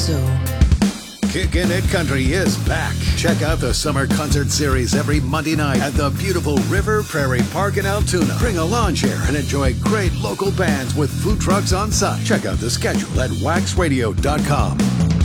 So. Kickin' It Country is back. Check out the summer concert series every Monday night at the beautiful River Prairie Park in Altoona. Bring a lawn chair and enjoy great local bands with food trucks on site. Check out the schedule at waxradio.com.